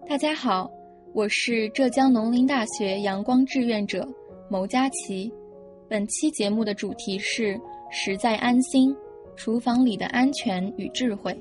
大家好，我是浙江农林大学阳光志愿者牟佳琪。本期节目的主题是食在安心，厨房里的安全与智慧。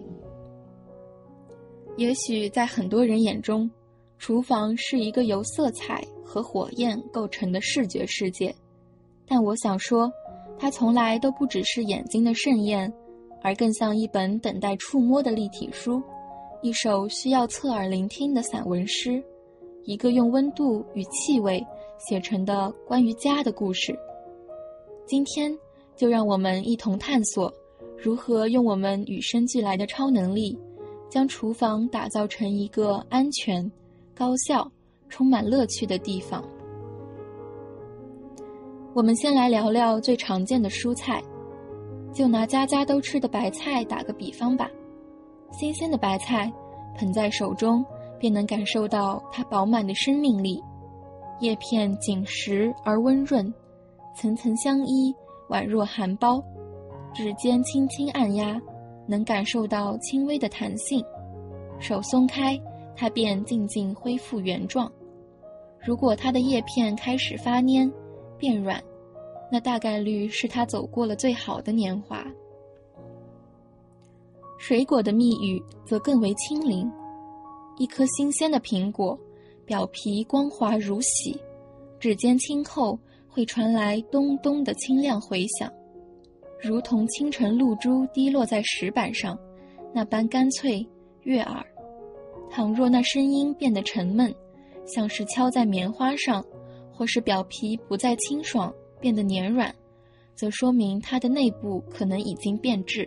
也许在很多人眼中，厨房是一个由色彩和火焰构成的视觉世界，但我想说，它从来都不只是眼睛的盛宴，而更像一本等待触摸的立体书，一首需要侧耳聆听的散文诗，一个用温度与气味写成的关于家的故事。今天就让我们一同探索，如何用我们与生俱来的超能力，将厨房打造成一个安全、高效、充满乐趣的地方。我们先来聊聊最常见的蔬菜，就拿家家都吃的白菜打个比方吧。新鲜的白菜捧在手中，便能感受到它饱满的生命力，叶片紧实而温润，层层相依，宛若含苞，指尖轻轻按压，能感受到轻微的弹性，手松开，它便静静恢复原状。如果它的叶片开始发蔫变软，那大概率是它走过了最好的年华。水果的蜜语则更为轻灵，一颗新鲜的苹果，表皮光滑如洗，指尖轻扣会传来咚咚的清亮回响，如同清晨露珠滴落在石板上，那般干脆悦耳。倘若那声音变得沉闷，像是敲在棉花上，或是表皮不再清爽，变得黏软，则说明它的内部可能已经变质。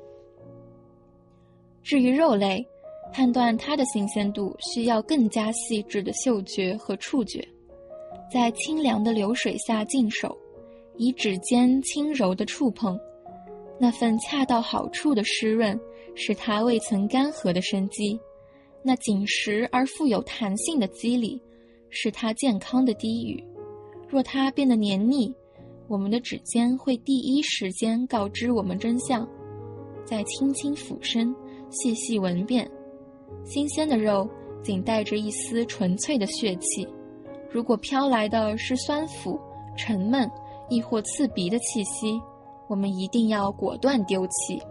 至于肉类，判断它的新鲜度需要更加细致的嗅觉和触觉，在清凉的流水下浸手，以指尖轻柔的触碰，那份恰到好处的湿润，是它未曾干涸的生机；那紧实而富有弹性的肌理，是它健康的低语。若它变得黏腻，我们的指尖会第一时间告知我们真相，再轻轻俯身，细细闻遍。新鲜的肉仅带着一丝纯粹的血气，如果飘来的是酸腐、沉闷，亦或刺鼻的气息，我们一定要果断丢弃。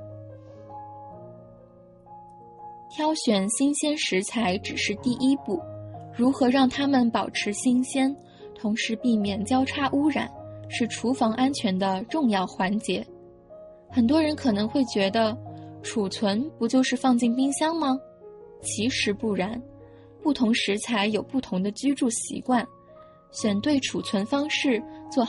挑选新鲜食材只是第一步，如何让它们保持新鲜，同时避免交叉污染，是厨房安全的重要环节。很多人可能会觉得，储存不就是放进冰箱吗？其实不然，不同食材有不同的居住习惯，选对储存方式，做